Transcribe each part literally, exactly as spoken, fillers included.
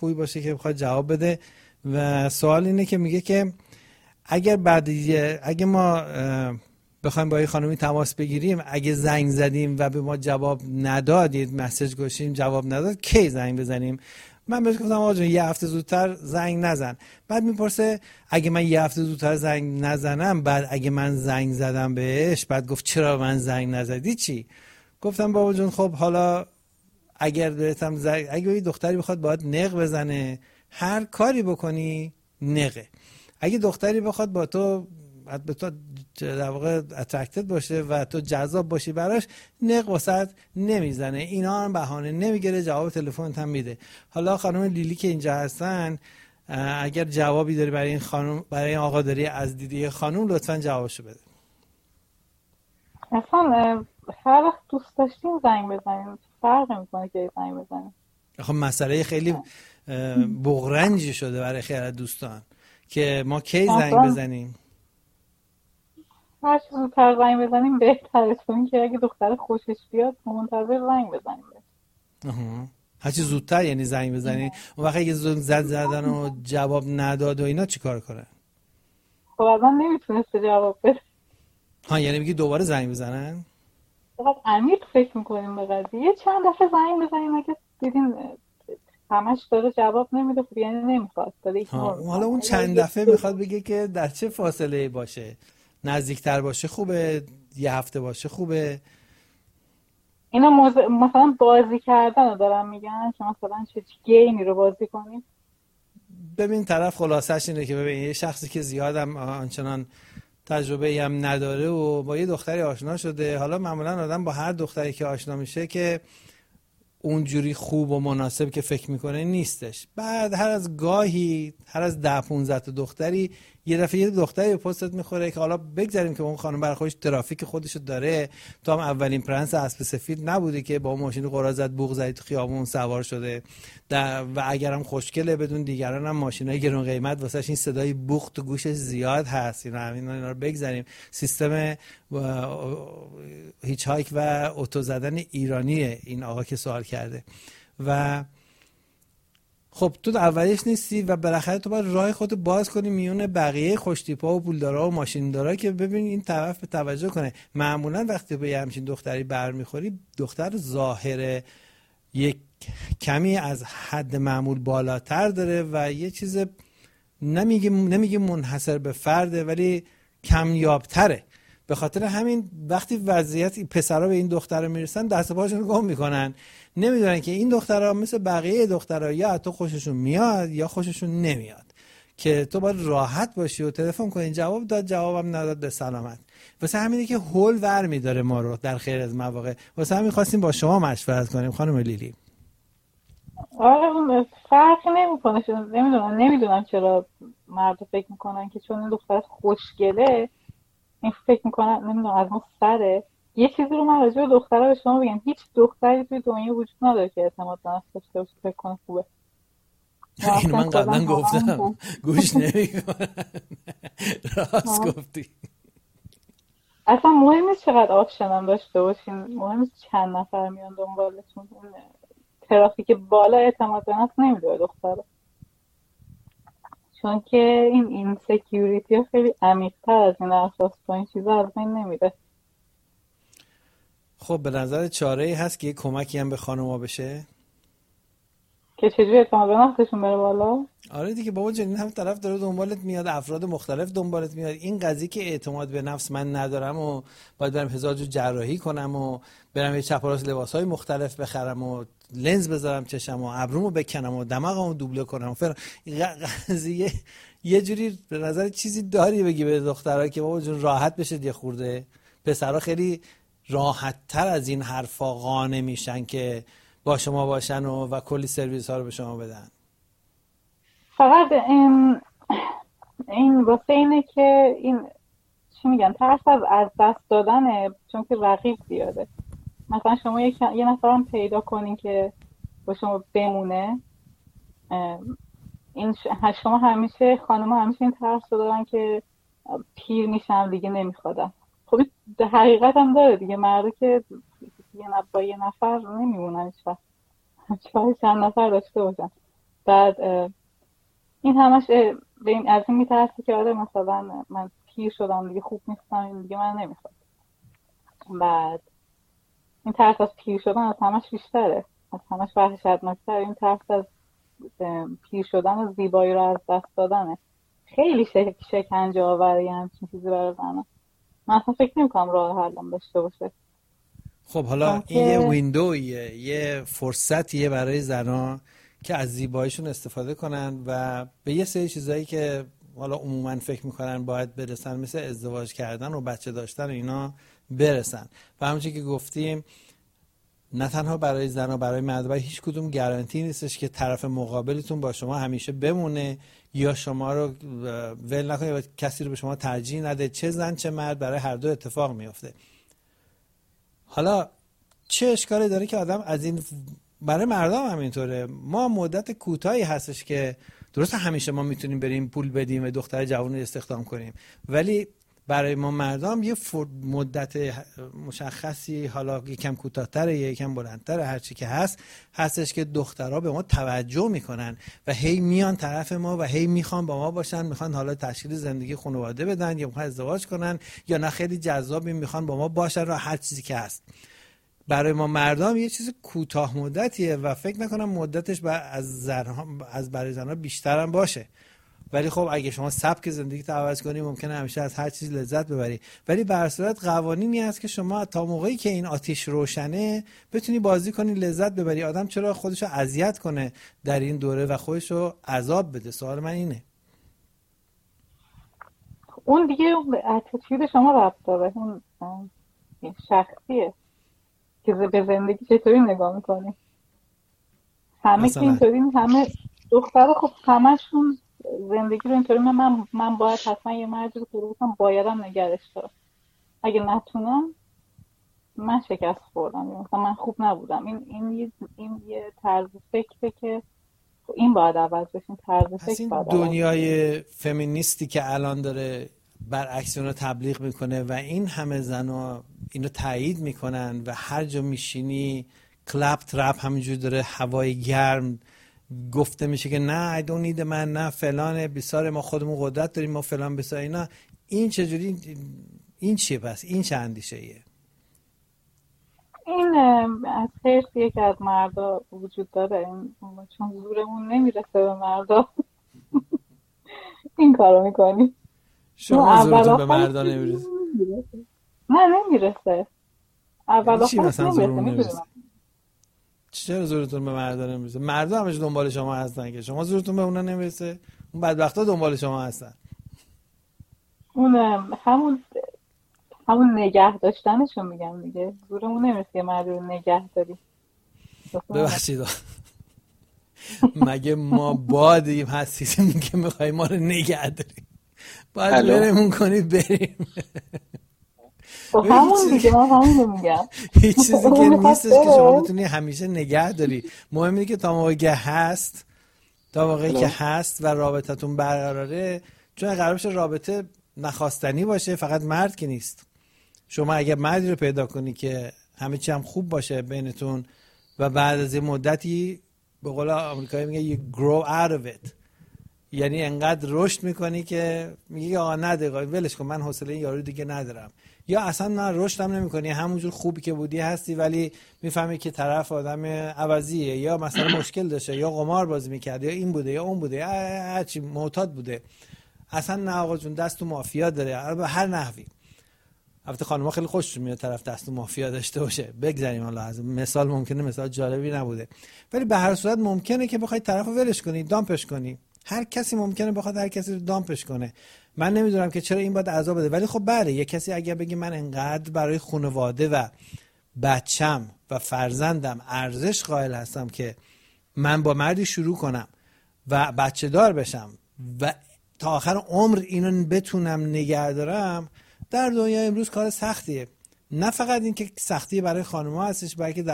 خوبی باشه که بخواد جواب بده. و سوال اینه که میگه که اگر بعد اگه ما بخوایم با این خانمی تماس بگیریم، اگه زنگ زدیم و به ما جواب ندادید، مسیج گوشیم جواب نداد، کی زنگ بزنیم؟ من بهش گفتم آقا جون یه هفته زودتر زنگ نزن. بعد میپرسه اگه من یه هفته زودتر زنگ نزنم، بعد اگه من زنگ زدم بهش، بعد گفت چرا من زنگ نزدی چی؟ گفتم بابا جون خب حالا اگر بهتم زنگ، اگه یه دختری بخواد باید نق بزنه، هر کاری بکنی نقه. اگه دختری بخواد با تو به تو در واقع اترکتد باشه و تو جذاب باشی براش، نق واسط نمیزنه، اینا هم بهانه نمیگیره، جواب تلفنت هم میده. حالا خانم لیلی که اینجا هستن، اگر جوابی داری برای این خانم، برای این آقا داری از دیدی خانم، لطفا جوابشو بده. اصلا هر وقت دوست داشتیم زنگ بزنیم، فرق میکنه که زنگ بزنیم. خب مسئله خیلی بغرنجی شده برای خیلی از دوستان که ما کی زنگ بزنیم. هر چیز زودتر زنگ بزنیم بهتره، چون که اگه دختر خوشش بیاد منتظر زنگ بزنیم. آها، هر چیز زودتر یعنی زنگ بزنیم. اون وقتی اگه زد زدن و جواب نداد و اینا چیکار کنه؟ خب اصلا نمیتونسته جواب بده. ها، یعنی میگی دوباره زنگ بزنن؟ فقط عمیق فکر میکنیم به قضیه. چند دفعه زنگ بزنیم اگه دیدیم همش داره جواب نمیده، خب یعنی نمیخواد. حالا اون چند دفعه میخواد بگه که در چه فاصله باشه؟ نزدیکتر باشه خوبه، یه هفته باشه خوبه؟ اینا موز... مثلا بازی کردن رو دارم میگن که مثلا چه گیمی رو بازی کنیم. ببین طرف خلاصش اینه که ببین یه شخصی که زیادم آنچنان تجربه ای هم نداره و با یه دختری آشنا شده، حالا معمولا آدم با هر دختری که آشنا میشه که اونجوری خوب و مناسب که فکر میکنه نیستش. بعد هر از گاهی، هر از ده پونزده تا دختری، یه دفعه یه دختری به پستت میخوره که حالا بگذاریم که اون خانم برای خودش ترافیک خودشو داره، تو هم اولین پرنس اسب سفید نبودی که با ماشین قرا زد بوق زدی تو خیابون سوار شده و اگرم خوشگله بدون دیگران هم ماشینای گرون قیمت واسش این صدای بوق تو گوشش زیاد هست. اینا همین اینا رو بگذاریم. سیستم هیچ هایک و اتو زدن ایرانیه این آقا که سوال کرده و خب تو اولیش نیستی و بالاخره تو باید راه خودت باز کنی میون بقیه خوشتیپا و پولدارا و ماشیندارا که ببین این طرف به توجه کنه. معمولا وقتی به همچین دختری برمیخوری، دختر ظاهر یک کمی از حد معمول بالاتر داره و یه چیز نمیگه نمیگه منحصر به فرده ولی کمیابتره. به خاطر همین وقتی وضعیت پسرا به این دختر میرسن دست پاشون گم میکنن، نمیدونن که این دخترها مثل بقیه دخترها یا تو خوششون میاد یا خوششون نمیاد، که تو باید راحت باشی و تلفن کنی جواب داد جوابم نداد به سلامت. واسه همینه که هول ور میداره ما رو در خیر از مواقع. واسه همین خواستیم با شما مشورت کنیم خانم لیلی. آره فرق نمیکنه، نمیدونم نمیدونم چرا مرد فکر میکنن که چون این دختر خوشگله این فکر میکنن نمیدونم از ما سره. یه چیزی رو من راجع به دخترها به شما بگم، هیچ دختری توی دنیا وجود نداره که اعتماد به نفس داشته باشه فکر کنه خوبه. اینو من قبلا گفتم گوش نمیکنن. راست گفتی. اصلا مهم نیست چقدر آپشن هم داشته باشین، مهم نیست چند نفر میان دنبالتون. ترافیک بالا اعتماد به نفس نمیده دختره، چون که این این سکیوریتی ها خیلی عمیق‌تر از این اساس با این چیزا از بین نمیره. خب به نظر چاره‌ای هست که یه کمکی هم به خانوما بشه که چجوری اعتماد به نفسشون بره بالا؟ آره دیگه بابا جان، این هم طرف داره دنبالت میاد، افراد مختلف دنبالت میاد. این قضیه که اعتماد به نفس من ندارم و باید برم هزار جو جراحی کنم و برم یه چپراست لباسای مختلف بخرم و لنز بذارم چشم و ابرومو بکنم و دماغمو دوبله کنم و فر قضیه یه جوری به نظر چیزی داری بگی به دخترها که بابا جون راحت بشه یه خورده. پسرها خیلی راحت تر از این حرفا قانع میشن که با شما باشن و, و کلی سرویس ها رو به شما بدن. فقط این این واسه اینه که این چی میگن ترس از از دست دادنه، چون که رقیب زیاده. مثلا شما یک یه نفرم پیدا کنین که با شما بمونه، این شما همیشه خانم‌ها همیشه این ترس رو دارن که پیر میشن دیگه نمیخوادن. خب در حقیقت هم داره دیگه، مرده که یه با یه نفر نمیمونن هیچ وقت، چهار چند نفر داشته باشن. بعد این همش به این از این میترسه که آره مثلا من پیر شدم دیگه خوب نیستم، این دیگه من نمیخواد. بعد این ترس از پیر شدن از همش بیشتره، از همش وحشتناکتره. این ترس از پیر شدن و زیبایی رو از دست دادنه. خیلی شک... شکنجه آوره یه همچین چیزی برای زنه. من اصلا فکر نمی کنم راه حلم داشته باشه. خب حالا این یه ویندویه، یه فرصتیه برای زنها که از زیباییشون استفاده کنن و به یه سری چیزایی که حالا عموما فکر میکنن باید برسن، مثل ازدواج کردن و بچه داشتن و اینا برسن. و همونچه که گفتیم نه تنها برای زنها، برای مرد هیچ کدوم گارانتی نیستش که طرف مقابلتون با شما همیشه بمونه یا شما رو ول نکنه یا کسی رو به شما ترجیح نده. چه زن چه مرد برای هر دو اتفاق میفته. حالا چه اشکالی داره که آدم از این، برای مردم هم اینطوره. ما مدت کوتاهی هستش که درست همیشه ما میتونیم بریم پول بدیم و دختر جوان رو استخدام کنیم، ولی برای ما مردم یه مدت مشخصی، حالا یکم کوتاه‌تره یکم بلندتره، هر چی که هست هستش که دخترها به ما توجه میکنن و هی میان طرف ما و هی میخوان با ما باشن، میخوان حالا تشکیل زندگی خانواده بدن یا میخوان ازدواج کنن یا نه خیلی جذابی میخوان با ما باشن و هر چیزی که هست. برای ما مردم یه چیز کوتاه مدتیه و فکر نکنم مدتش از زنها از برای زنها بیشتر هم باشه. ولی خب اگه شما سبک زندگی تو عوض کنی ممکنه همیشه از هر چیز لذت ببری، ولی به هر صورت قوانینی هست که شما تا موقعی که این آتیش روشنه بتونی بازی کنی، لذت ببری. آدم چرا خودشو اذیت کنه در این دوره و خودشو عذاب بده؟ سوال من اینه. اون دیگه اتیتود شما ربط داره، اون شخصیه که به زندگی چطوری نگاه میکنی. همه که اینطوری، همه دختر خب همشون زندگی رو اینطوری من من باید حتما یه مردی رو پیدا کنم، بایدم نگرش دارم، اگه نتونم من شکست خوردم، مثلا من خوب نبودم. این این یه این یه طرز فکره که این باید عوض بشه. این طرز فکر باید دنیای فمینیستی که الان داره برعکس اون رو تبلیغ میکنه و این همه زنا اینو تایید میکنن و هر جا میشینی کلاب ترپ همینجور داره هوای گرم گفته میشه که نه I don't need من، نه فلان بیسار، ما خودمون قدرت داریم، ما فلان بیسار. اینا این چجوری، این چیه پس؟ این چه اندیشه ایه؟ این از حرصیه که از مردا وجود داره، این چون زورمون نمیرسه به مردا این کارو میکنی. شما زورتون به مردا نمیرسه؟ نه نمیرسه. اول چی مثلا زورمون نمیرسه؟ چرا زورتون به مردا نمیرسه؟ مردا همش دنبال شما هستن که شما زورتون به اونا نمیرسه. اون بدبختا دنبال شما هستن. اون همون همون نگه داشتنشو میگم دیگه. زورمون نمیرسه مرد رو نگه داری. ببخشید مگه ما بادیم هستیم که میخوایی ما رو نگه داریم؟ باید برمون کنید بریم. خب همون دیگه، من همون میگم. هیچ چیزی که نیستش که شما بتونی همیشه نگه داری. مهم اینه که تا موقعی که هست تا موقعی که هست و رابطتون برقراره، چون قرار بشه رابطه نخواستنی باشه، فقط مرد که نیست. شما اگه مردی رو پیدا کنی که همه چی هم خوب باشه بینتون و بعد از یه مدتی به قول آمریکایی میگه you grow out of it، یعنی انقدر رشد میکنی که میگی آقا نه دیگه ولش کن، من حوصله این یارو دیگه ندارم. یا اصلا نه رشد هم نمیکنی، همونجور خوبی که بودی هستی، ولی میفهمی که طرف آدم عوضیه، یا مثلا مشکل داشته، یا قمار بازی میکرد، یا این بوده یا اون بوده، هرچی معتاد بوده. اصلا نه آقا جون دست تو مافیا داره به هر نحوی. البته خانم‌ها خیلی خوششون میاد طرف دست تو مافیا داشته باشه. بگذاریم حالا از مثال، ممکنه مثال جالبی نبوده، ولی به هر صورت ممکنه که بخوای طرفو ولش کنی، دامپش کنی. هر کسی ممکنه بخواد هر کسی رو دامپش کنه. من نمیدونم که چرا این باید عذاب بده، ولی خب بله یه کسی اگه بگه من انقدر برای خانواده و بچم و فرزندم ارزش قائل هستم که من با مردی شروع کنم و بچه دار بشم و تا آخر عمر اینو بتونم نگه دارم، در دنیا امروز کار سختیه. نه فقط این که سختی برای خانم‌ها هستش، بلکه در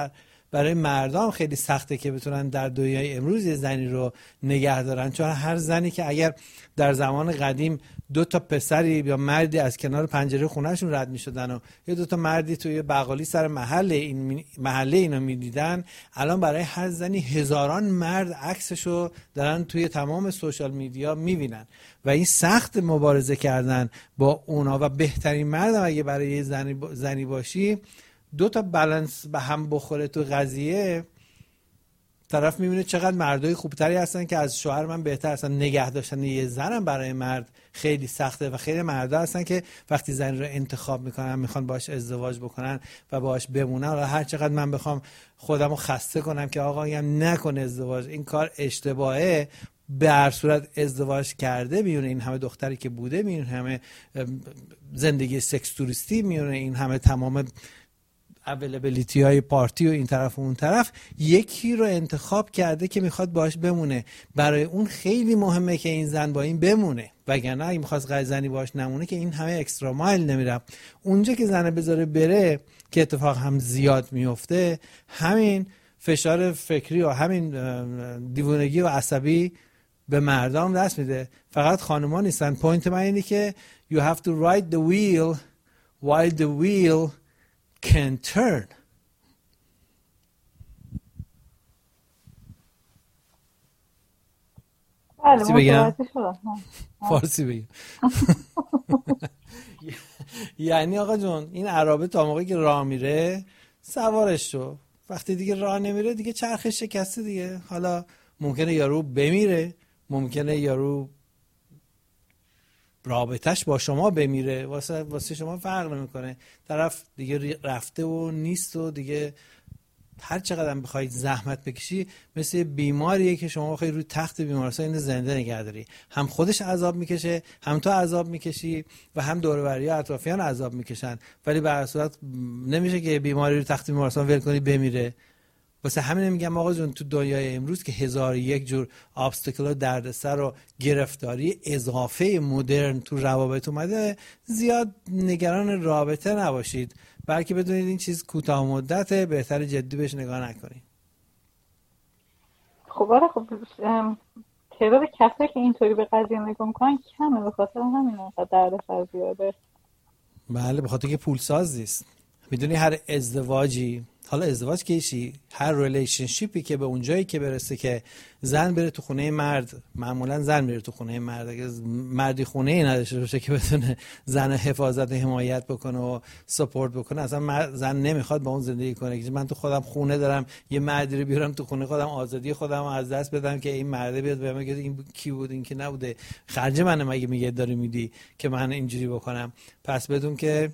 برای مردم خیلی سخته که بتونن در دنیای امروز یه زنی رو نگه دارن، چون هر زنی که اگر در زمان قدیم دو تا پسری یا مردی از کنار پنجره خونهشون رد می‌شدن و یا دو تا مردی توی بقالی سر محل این محله اینا می‌دیدن، الان برای هر زنی هزاران مرد عکسشو دارن توی تمام سوشال میدیا می‌بینن و این سخت مبارزه کردن با اونا. و بهترین مردم اگه برای یه زنی زنی باشی، دو تا بالانس به هم بخوره تو قضیه، طرف میبینه چقدر مردای خوبتری هستن که از شوهر من بهتر هستن. نگه داشتن یه زنم برای مرد خیلی سخته و خیلی مردا هستن که وقتی زن رو انتخاب میکنن میخوان باش ازدواج بکنن و باش بمونن، و هر چقدر من بخوام خودمو خسته کنم که آقا میگم نکن ازدواج، این کار اشتباهه، به هر صورت ازدواج کرده میونه این همه دختری که بوده، میونه همه زندگی سکس توریستی، میونه این همه تمام اویلیبیلیتی های پارتی و این طرف و اون طرف، یکی رو انتخاب کرده که میخواد باش بمونه. برای اون خیلی مهمه که این زن با این بمونه، وگرنه اگه میخواست زنی باش نمونه که این همه اکسترا مایل نمیره. اونجا که زنه بذاره بره، که اتفاق هم زیاد میفته، همین فشار فکری و همین دیوونگی و عصبی به مردم دست میده. فقط خانوما نیستن. پوینت من اینه که you have to ride the wheel while the wheel can turn. فارسی بگم؟ فارسی بگم. یعنی آقا جون این عربه تا موقعی که راه میره سوارش شو، وقتی دیگه راه نمیره دیگه چرخش شکسته دیگه. حالا ممکنه یارو بمیره، ممکنه یارو رابطش با شما بمیره، واسه واسه شما فرق نمیکنه. طرف دیگه رفته و نیست و دیگه هر چقدر هم بخواید زحمت بکشی مثل بیماریه که شما بخواید روی تخت بیمارستان این زنده نگه داری. هم خودش عذاب میکشه، هم تو عذاب میکشی و هم دور و بری اطرافیان عذاب میکشن، ولی به هر صورت نمیشه که بیماری رو تخت بیمارستان ول کنی بمیره. واسه همین میگم آقا جون تو دنیای امروز که هزار یک جور ابستاکل و دردسر و گرفتاری اضافه مدرن تو روابط اومده، زیاد نگران رابطه نباشید، بلکه بدونید این چیز کوتاه مدته، بهتر جدی بهش نگاه نکنید. خب آره، خب تعداد کسایی که اینطوری به قضیه نگاه میکنن کمه، به خاطر همین انقدر دردسر زیاده. بله، به خاطر که پولساز نیست. میدونی هر ازدواجی، حالا ازدواج کیشی، هر ریلیشنشیپی که به اونجایی که برسه که زن بره تو خونه مرد، معمولا زن میره تو خونه مرد، اگه مردی خونه ای نداشته باشه که بتونه زن حفاظت و حمایت بکنه و سپورت بکنه، اصلا زن نمیخواد با اون زندگی کنه که من تو خودم خونه دارم یه مردی رو بیارم تو خونه خودم، آزادی خودم از دست بدم که این مرده بیاد بهم بگه این کی بود، این که نبوده، خرج منه مگه میگه داری میدی که من اینجوری بکنم. پس بدون که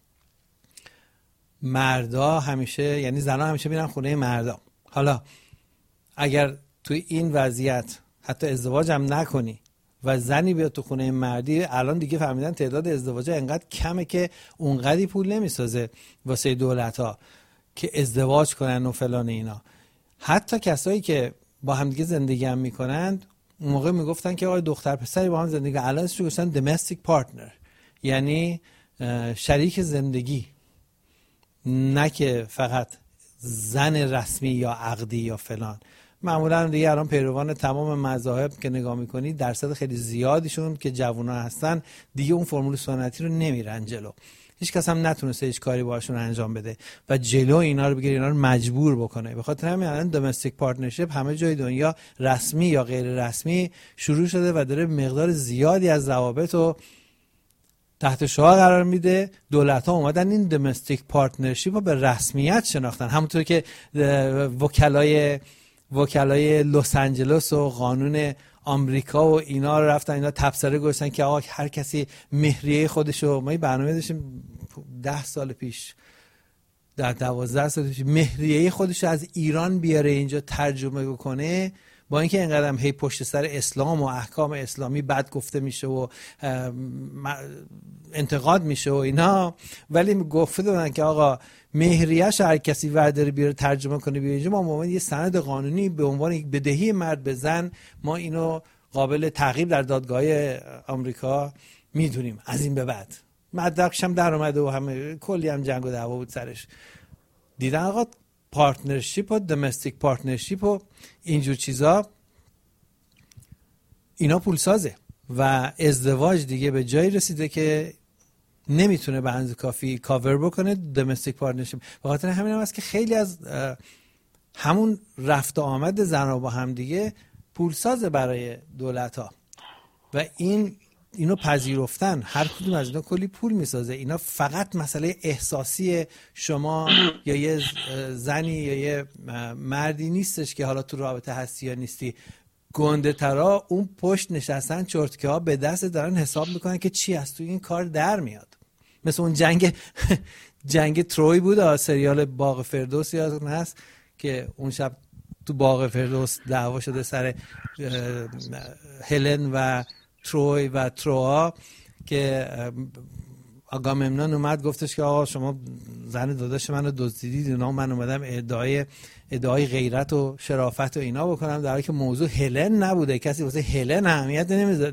مردا همیشه، یعنی زنها همیشه میرن خونه مردا. حالا اگر توی این وضعیت حتی ازدواج هم نکنی و زنی بیاد تو خونه مردی، الان دیگه فهمیدن تعداد ازدواجا انقدر کمه که اونقدی پول نمیسازه واسه دولت‌ها که ازدواج کنن و فلان اینا. حتی کسایی که با هم دیگه زندگی هم میکنند، اون موقع میگفتن که آقای دختر پسری با هم زندگی، الان اسمش گذاشتن domestic partner، یعنی شریک زندگی، نه که فقط زن رسمی یا عقدی یا فلان. معمولا دیگه الان پیروان تمام مذاهب که نگاه میکنی، درصد خیلی زیادیشون که جوونا هستن دیگه اون فرمول سنتی رو نمیرن جلو. هیچ کس هم نتونسته هیچ کاری باهاشون انجام بده و جلو اینا رو بگیره، اینا رو مجبور بکنه. به خاطر همین الان دومستیک پارتنرشیپ همه جای دنیا رسمی یا غیر رسمی شروع شده و داره مقدار زیادی از روابط رو تحت شعار قرار میده. دولت ها اومدن این دومستیک پارتنرشیپ رو به رسمیت شناختن، همونطور که وکلای وکلای لس آنجلس و قانون آمریکا و اینا رو رفتن اینا تبصره گذاشتن که آقا هر کسی مهریه خودشو، ما این برنامه داشتیم ده سال پیش، ده دوازده سال پیش، مهریه خودشو از ایران بیاره اینجا ترجمه بکنه، با اینکه اینقدر هی پشت سر اسلام و احکام اسلامی بد گفته میشه و انتقاد میشه و اینا، ولی گفته دادن که آقا مهریه‌اش هر کسی ورداره بیاره ترجمه کنه بیاره اینجا، ما به عنوان یه سند قانونی به عنوان یک بدهی مرد به زن ما اینو قابل تعقیب در دادگاه آمریکا میدونیم. از این به بعد مدرکش هم در اومده و همه کلی هم جنگ و دعوا بود سرش. دیدن آقا پارتنرشیپ و دمستیک پارتنرشیپ و اینجور چیزا اینا پولسازه و ازدواج دیگه به جایی رسیده که نمیتونه به اندازه کافی کاور بکنه دمستیک پارتنرشیپ. به خاطر همین هم هست که خیلی از همون رفت و آمد زنها با هم دیگه پولسازه برای دولت ها و این اینو پذیرفتن. هر کدوم از اینا کلی پول میسازه. اینا فقط مسئله احساسی شما یا یه زنی یا یه مردی نیستش که حالا تو رابطه هستی یا نیستی. گنده ترا اون پشت نشستن چرتکه ها به دست دارن حساب میکنن که چی از تو این کار در میاد. مثل اون جنگ جنگ تروی بود، سریال باغ فردوس یادتون هست که اون شب تو باغ فردوس دعوا شده سر هلن و تروی و تروآ که آگاممنون اومد گفتش که آقا شما زن داداش منو دزدیدید اینا، من اومدم ادعای ادعای غیرت و شرافت و اینا بکنم، در حالی که موضوع هلن نبوده. کسی واسه هلن اهمیت نمیذاره،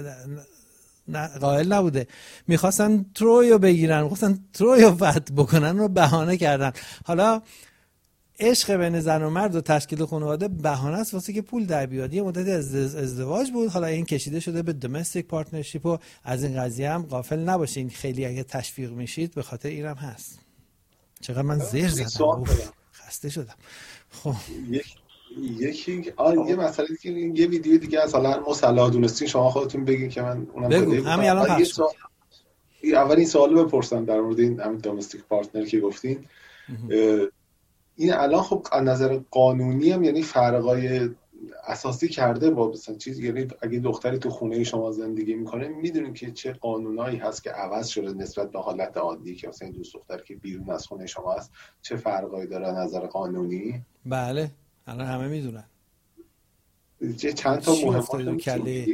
قائل نبوده. میخواستن ترویو بگیرن، میخواستن ترویو فتح بکنن و بهانه کردن. حالا عشق بین زن و مرد و تشکیل خانواده بهانه است واسه که پول در بیاد. یه مدتی از ازدواج بود، حالا این کشیده شده به دمستیک پارتنرشیپ و از این قضیه هم غافل نباشین. خیلی اگه تشویق میشید به خاطر اینم هست. چقدر من زیر زدم، خسته شدم. خب یکی آن یه مسئله که یه ویدیو دیگه از حالا مصالحه دونستین شما خودتون بگین که من اونم بگو همین الان پخش سوال... اول این سوالو بپرسم در مورد این همین دامستیک پارتنر که گفتین. این الان خب از نظر قانونی هم یعنی فرقای اساسی کرده با مثلا چیزی، یعنی اگه دختری تو خونه شما زندگی میکنه میدونین که چه قانونایی هست که عوض شده نسبت به حالت عادی که مثلا دوست دختر که بیرون از خونه شما هست چه فرقایی داره از نظر قانونی؟ بله الان همه میدونن. چند تا مهمه کله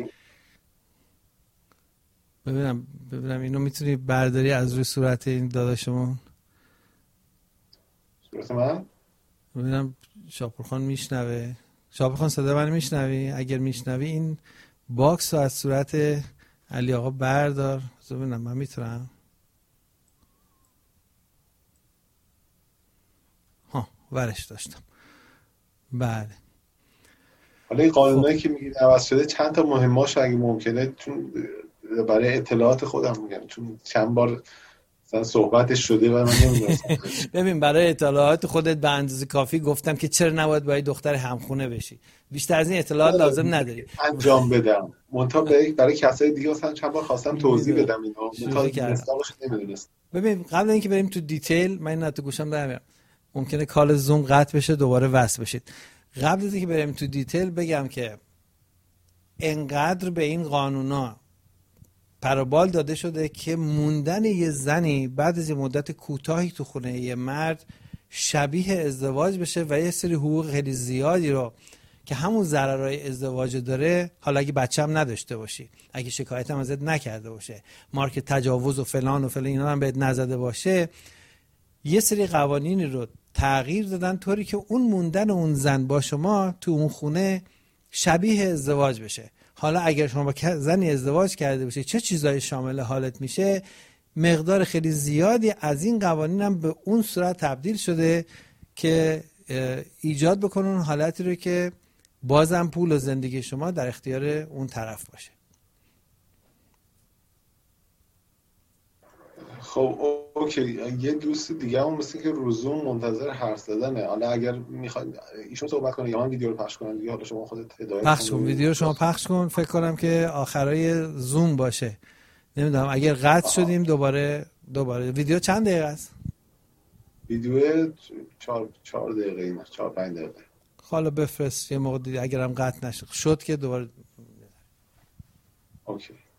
ببینم ببینم اینو میتونی برداری از روی صورت این داداشمون؟ صورت من؟ ببینم شاپورخان میشنوه. شاپورخان صدا من میشنوی؟ اگر میشنوی این باکس رو از صورت علی آقا بردار. ببینم من میتونم. ها ورش داشتم. بله. حالا این قانونایی که میگید عوض شده چند تا مهماش اگه ممکنه، چون برای اطلاعات خودم میگم چون چند بار مثلا صحبتش شده و من نمیدونم. ببین برای اطلاعات خودت به اندازه کافی گفتم که چرا نباید با دختر همخونه بشی. بیشتر از این اطلاعات لازم نداری. انجام بدم. منتها برای برای کسای دیگه مثلا چند بار خواستم توضیح بدم اینو. منتها مستاقش نمیدونست. ببین قبل اینکه بریم تو دیتیل من این تو گوشم در میارم. ممکنه کال زوم قطع بشه دوباره وصل بشید. قبل از اینکه بریم تو دیتیل بگم که انقدر به این قانونا پروبال داده شده که موندن یه زنی بعد از یه مدت کوتاهی تو خونه یه مرد شبیه ازدواج بشه و یه سری حقوق خیلی زیادی رو که همون ضررهای ازدواج داره، حالا اگه بچه هم نداشته باشی، اگه شکایت هم ازت نکرده باشه، مارک تجاوز و فلان و فلان اینا هم بهت نزده باشه، یه سری قوانینی رو تغییر دادن طوری که اون موندن اون زن با شما تو اون خونه شبیه ازدواج بشه. حالا اگر شما با زنی ازدواج کرده باشی چه چیزایی شامل حالت میشه؟ مقدار خیلی زیادی از این قوانین هم به اون صورت تبدیل شده که ایجاد بکنن حالتی رو که بازم پول و زندگی شما در اختیار اون طرف باشه. خب اوکی. یه دوست دیگه هم مثل که روزوم منتظر حرف زدنه. حالا اگر میخواید ایشون صحبت کنه یا من ویدیو رو پخش کنم دیگه، حالا شما خودت هدایت پخش کن. ویدیو رو شما پخش کن. فکر کنم که آخرای زوم باشه. نمیدونم اگر قطع شدیم دوباره دوباره. ویدیو چند دقیقه است؟ ویدیو چهار چهار دقیقه اینا، چهار پنج دقیقه. حالا بفرست یه موقع دیگه اگرم قطع نشد شد که دوباره. اوکی.